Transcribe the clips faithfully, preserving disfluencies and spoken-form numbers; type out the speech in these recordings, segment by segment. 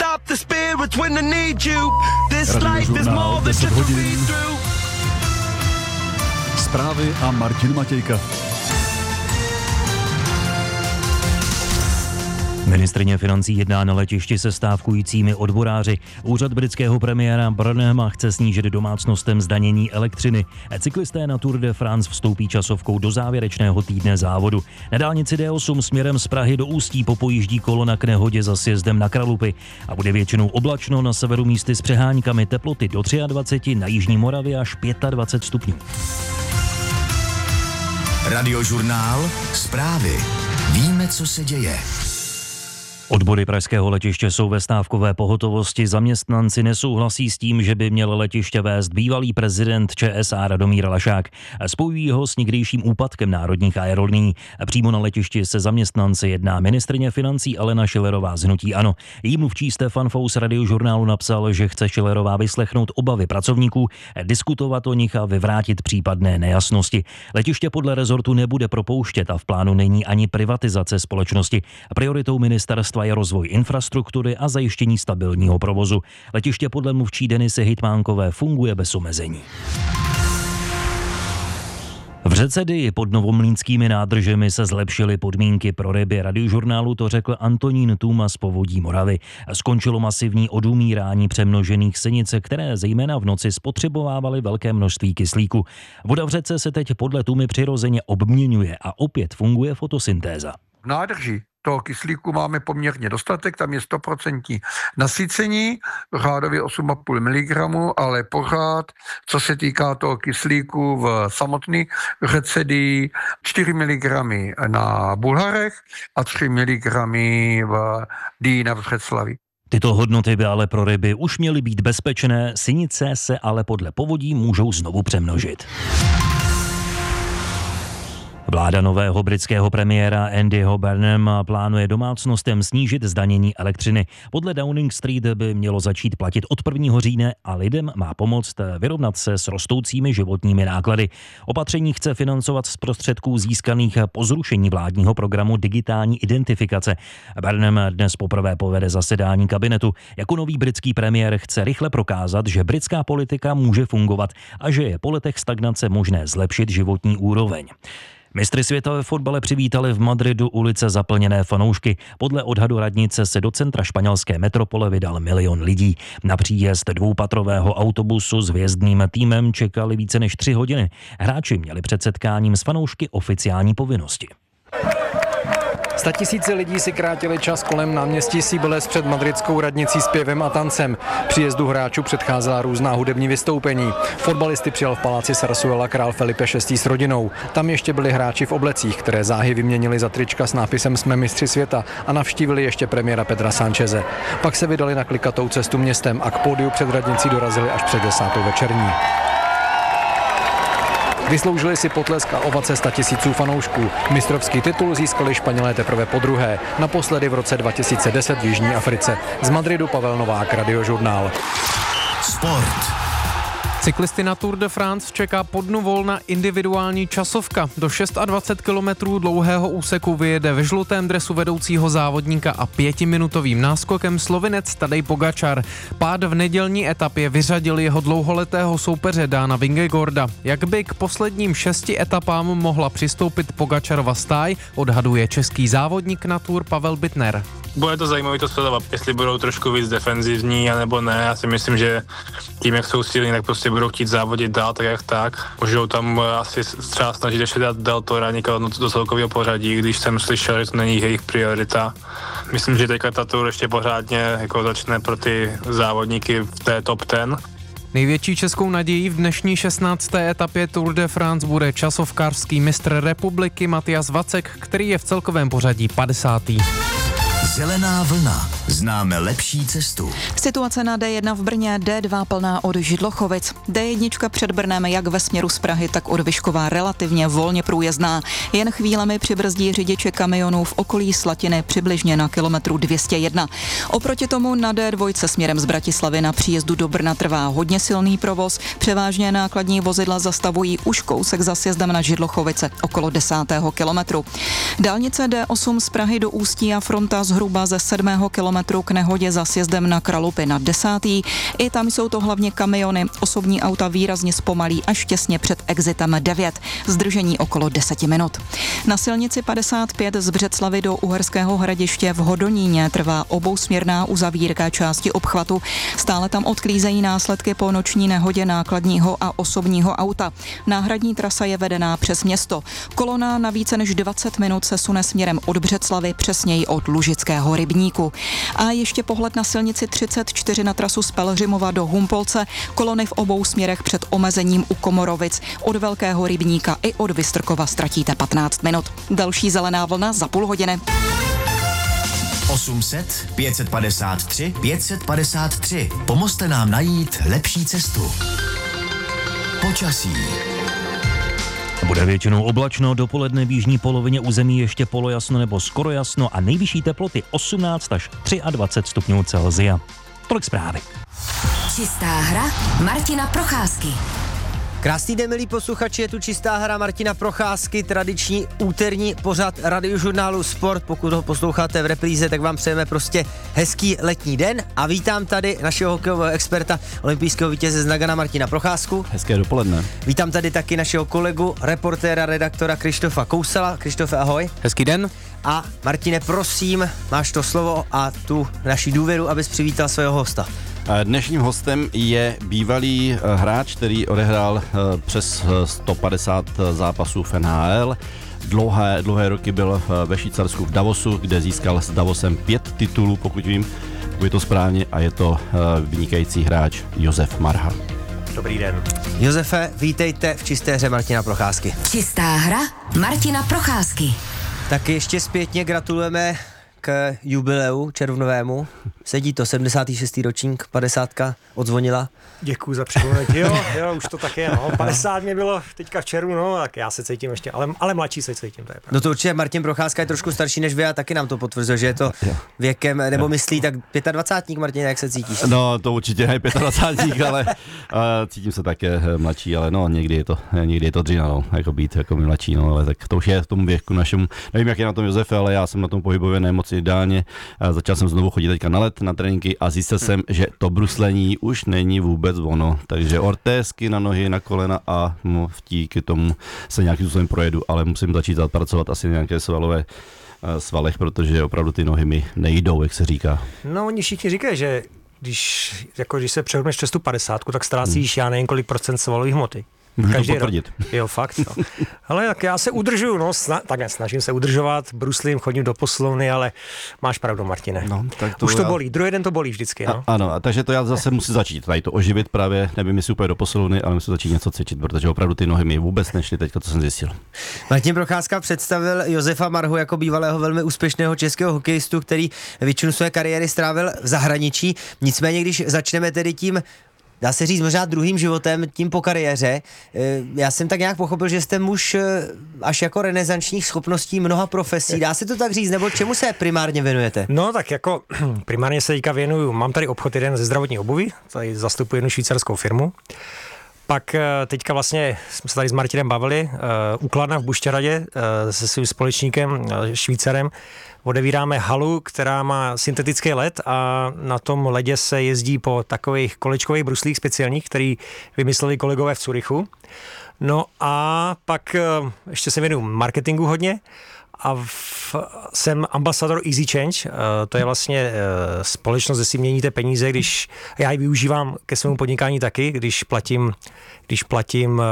up the spirits when I need you. This life is more than just a read through. Zprávy a Martin Matějka. Ministryně financí jedná na letišti se stávkujícími odboráři. Úřad britského premiéra Burnhama chce snížit domácnostem zdanění elektřiny. Cyklisté na Tour de France vstoupí časovkou do závěrečného týdne závodu. Na dálnici D osm směrem z Prahy do Ústí popojíždí kolona k nehodě za sjezdem na Kralupy a bude většinou oblačno, na severu místy s přeháňkami, teploty do dvacet tři, na jižní Moravě až dvacet pět stupňů. Radiožurnál, zprávy. Víme, co se děje. Odbory pražského letiště jsou ve stávkové pohotovosti. Zaměstnanci nesouhlasí s tím, že by měl letiště vést bývalý prezident Č S A Radomír Lašák. Spojují ho s někdejším úpadkem národních aerolinií. Přímo na letišti se zaměstnanci jedná ministryně financí Alena Schillerová z hnutí ANO. Její mluvčí Stefan Fous Radiožurnálu napsal, že chce Schillerová vyslechnout obavy pracovníků, diskutovat o nich a vyvrátit případné nejasnosti. Letiště podle rezortu nebude propouštět a v plánu není ani privatizace společnosti. Prioritou ministerstva je rozvoj infrastruktury a zajištění stabilního provozu. Letiště podle mluvčí Denisy Hytmánkové funguje bez omezení. V řece Dyji pod novomlýnskými nádržemi se zlepšily podmínky pro ryby. Radiožurnálu to řekl Antonín Tůma z Povodí Moravy. Skončilo masivní odumírání přemnožených sinice, které zejména v noci spotřebovávaly velké množství kyslíku. Voda v řece se teď podle Tůmy přirozeně obměňuje a opět funguje fotosyntéza. V nádrži toho kyslíku máme poměrně dostatek, tam je sto procent nasycení, řádově osm a půl miligramu, ale pořád, co se týká toho kyslíku v samotné řece Dyji, čtyři miligramy na Bulharech a tři miligramy v Dyji na Břeclavi. Tyto hodnoty by ale pro ryby už měly být bezpečné, sinice se ale podle povodí můžou znovu přemnožit. Vláda nového britského premiéra Andyho Burnhama plánuje domácnostem snížit zdanění elektřiny. Podle Downing Street by mělo začít platit od prvního října a lidem má pomoct vyrovnat se s rostoucími životními náklady. Opatření chce financovat z prostředků získaných po zrušení vládního programu digitální identifikace. Burnham dnes poprvé povede zasedání kabinetu. Jako nový britský premiér chce rychle prokázat, že britská politika může fungovat a že je po letech stagnace možné zlepšit životní úroveň. Mistry světa ve fotbale přivítali v Madridu ulice zaplněné fanoušky. Podle odhadu radnice se do centra španělské metropole vydal milion lidí. Na příjezd dvoupatrového autobusu s hvězdným týmem čekali více než tři hodiny. Hráči měli před setkáním s fanoušky oficiální povinnosti. Statisíce lidí si krátili čas kolem náměstí Cibeles před madridskou radnicí zpěvem a tancem. Příjezdu hráčů předcházela různá hudební vystoupení. Fotbalisty přijal v paláci Sarsuela král Felipe šestý s rodinou. Tam ještě byli hráči v oblecích, které záhy vyměnili za trička s nápisem Jsme mistři světa a navštívili ještě premiéra Pedra Sancheze. Pak se vydali na klikatou cestu městem a k pódiu před radnicí dorazili až před desátou večerní. Vysloužili si potlesk a ovace statisíců fanoušků. Mistrovský titul získali Španělé teprve podruhé, naposledy v roce dva tisíce deset v Jižní Africe. Z Madridu Pavel Novák, Radiožurnál. Sport. Cyklisty na Tour de France čeká po dnu volna individuální časovka. Do dvacet šest kilometrů dlouhého úseku vyjede ve žlutém dresu vedoucího závodníka a pětiminutovým náskokem Slovinec Tadej Pogačar. Pád v nedělní etapě vyřadil jeho dlouholetého soupeře Dána Vingegaarda. Jak by k posledním šesti etapám mohla přistoupit Pogačarova stáj, odhaduje český závodník na Tour Pavel Bittner. Bude to zajímavé to sledovat, jestli budou trošku víc defenzivní, anebo ne. Já si myslím, že tím, jak jsou silní, tak prostě budou chtít závodit dál, tak jak tak. Můžou tam asi třeba snažit ještě dát Deltora někam do celkového pořadí, když jsem slyšel, že to není jejich priorita. Myslím, že teďka ta Tour ještě pořádně jako začne pro ty závodníky v té top deset. Největší českou nadějí v dnešní šestnácté etapě Tour de France bude časovkářský mistr republiky Matias Vacek, který je v celkovém pořadí padesátý Zelená vlna. Známe lepší cestu. Situace na D jedna v Brně, D dva plná od Židlochovic. D jedna před Brnem jak ve směru z Prahy, tak od Vyškova relativně volně průjezdná. Jen chvílemi přibrzdí řidiče kamionů v okolí Slatiny přibližně na kilometru dvě stě jedna. Oproti tomu na D dva směrem z Bratislavy na příjezdu do Brna trvá hodně silný provoz. Převážně nákladní vozidla zastavují už kousek za sjezdem na Židlochovice okolo desátého kilometru. Dálnice D osm z Prahy do Ústí a fronta zhruba ze sedmého kilometru kilometru k nehodě za sjezdem na Kralupy nad desátý. I tam jsou to hlavně kamiony. Osobní auta výrazně zpomalí až těsně před exitem devět. Zdržení okolo deset minut. Na silnici padesát pět z Břeclavi do Uherského Hradiště v Hodoníně trvá obousměrná uzavírka části obchvatu. Stále tam odklízejí následky po noční nehodě nákladního a osobního auta. Náhradní trasa je vedená přes město. Kolona na více než dvacet minut se sune směrem od Břeclavy, přesněji od Lužického rybníku. A ještě pohled na silnici třicet čtyři na trasu z Pelhřimova do Humpolce. Kolony v obou směrech před omezením u Komorovic. Od Velkého rybníka i od Vystrkova ztratíte patnáct minut. Další zelená vlna za půl hodiny. osm set, pět padesát tři, pět padesát tři. Pomozte nám najít lepší cestu. Počasí. Bude většinou oblačno, dopoledne v jižní polovině území ještě polojasno nebo skoro jasno a nejvyšší teploty osmnáct až dvacet tři stupňů Celsia. Tolik zprávy. Čistá hra Martina Procházky. Krásný den, milí posluchači, je tu Čistá hra Martina Procházky, tradiční úterní pořad radiožurnálu Sport. Pokud ho posloucháte v repríze, tak vám přejeme prostě hezký letní den a vítám tady našeho hokejového experta, olympijského vítěze z Nagana Martina Procházku. Hezké dopoledne. Vítám tady taky našeho kolegu, reportéra, redaktora Krištofa Kousala. Krištofe, ahoj. Hezký den. A Martine, prosím, máš to slovo a tu naši důvěru, abys přivítal svého hosta. Dnešním hostem je bývalý hráč, který odehrál přes sto padesát zápasů v N H L. Dlouhé, dlouhé roky byl ve Švýcarsku v Davosu, kde získal s Davosem pět titulů, pokud vím, je to správně, a je to vynikající hráč Josef Marha. Dobrý den. Josefe, vítejte v Čisté hře Martina Procházky. Čistá hra Martina Procházky. Tak ještě zpětně gratulujeme k jubileu červnovému. Sedí to, sedmdesátý šestý ročník, padesátka odzvonila. Děkuju za připomenutí, jo, jo, už to tak je, no. padesát mě bylo teďka v červnu, no, tak já se cítím ještě, ale, ale mladší se cítím, to je pravda. No to určitě Martin Procházka je trošku starší než vy a taky nám to potvrzuje, že je to věkem, nebo myslí, tak dvacátník, Martin, jak se cítíš? No, to určitě ne dvacátník, ale uh, cítím se také mladší, ale no, někdy je to, někdy je to dřina, no, jako být jako mladší, no, ale tak to už je v tom věku našemu, nevím, jak je na tom Josef, ale já jsem na tom pohybově ne moc ideálně, uh, začal jsem znovu chodit teďka na let, na tréninky a zjistil hmm. jsem, že to bruslení už není vůbec ono, takže ortézky na nohy, na kolena a no, díky tomu se nějakým způsobem projedu, ale musím začít pracovat asi nějaké svalové svalech, protože opravdu ty nohy mi nejdou, jak se říká. No, oni všichni říkají, že když, jako když se přehodneš přes tu padesátku, tak ztrácíš hmm. já nevím kolik procent svalové hmoty. Můžu to potvrdit. Rok. Jo, fakt. No. Ale jak já se udržuju, no, sna- tak já snažím se udržovat, bruslím, chodím do posilovny, ale máš pravdu, Martine. No, tak to Už to já... bolí, druhý den to bolí vždycky. No. A, ano, a takže to já zase musím začít, tady to oživit právě, nevím, jestli úplně do posilovny, ale musím začít něco cvičit, protože opravdu ty nohy mi vůbec nešly teďka, co jsem zjistil. Martin Procházka představil Josefa Marhu jako bývalého velmi úspěšného českého hokejistu, který většinu své kariéry strávil v zahraničí. Nicméně, když začneme tedy tím, dá se říct možná druhým životem, tím po kariéře. Já jsem tak nějak pochopil, že jste muž až jako renesančních schopností mnoha profesí. Dá se to tak říct, nebo čemu se primárně věnujete? No tak jako primárně se teďka věnuju, mám tady obchod jeden ze zdravotní obuví, tady zastupuji jednu švýcarskou firmu. Pak teďka vlastně jsme se tady s Martinem bavili, úkladna v Buštěradě se svým společníkem Švýcarem. Odevíráme halu, která má syntetický led a na tom ledě se jezdí po takových kolečkových bruslích speciálních, který vymysleli kolegové v Curychu. No a pak ještě se věnuju marketingu hodně a v, jsem ambasador Easy Change, to je vlastně společnost, kde si měníte peníze, když já ji využívám ke svému podnikání taky, když platím, když platím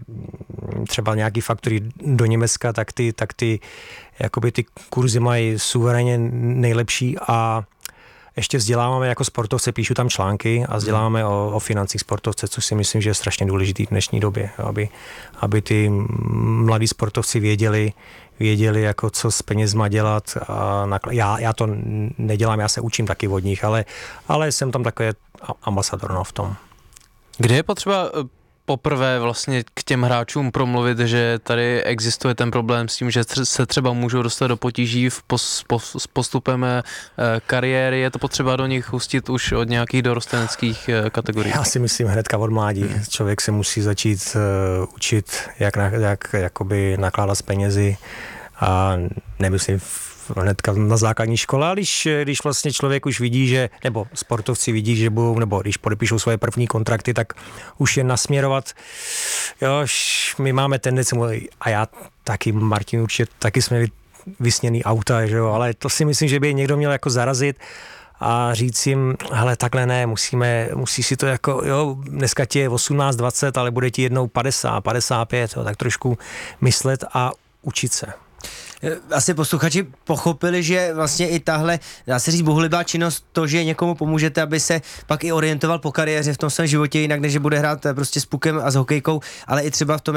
třeba nějaký faktury do Německa, tak ty, tak ty jakoby ty kurzy mají suverénně nejlepší a ještě vzděláváme jako sportovce, píšu tam články a vzděláváme o, o financích sportovce, což si myslím, že je strašně důležitý v dnešní době, aby, aby ty mladí sportovci věděli, věděli, jako co s penězma dělat. A nakl- já, já to nedělám, já se učím taky od nich, ale, ale jsem tam takový ambasador no, v tom. Kde je potřeba poprvé vlastně k těm hráčům promluvit, že tady existuje ten problém s tím, že se třeba můžou dostat do potíží v pos, pos, s postupem kariéry? Je to potřeba do nich hustit už od nějakých dorosteneckých kategorií? Já si myslím hnedka od mládí. Člověk se musí začít uh, učit, jak, na, jak jakoby nakládat s penězi a nemyslím v hnedka na základní škole, a když, když vlastně člověk už vidí, že, nebo sportovci vidí, že budou, nebo když podepíšou svoje první kontrakty, tak už je nasměrovat, jo, my máme tendenci, a já taky, Martin, určitě taky jsme vysněný auta, že jo, ale to si myslím, že by někdo měl jako zarazit a říct jim, hele, takhle ne, musíme, musí si to jako, jo, dneska ti je osmnáct dvacet, ale bude ti jednou padesát, padesát pět, jo, tak trošku myslet a učit se. Asi posluchači pochopili, že vlastně i tahle, dá se říct, bohulibá činnost, to, že někomu pomůžete, aby se pak i orientoval po kariéře v tom svém životě, jinak než že bude hrát prostě s pukem a s hokejkou, ale i třeba v tom,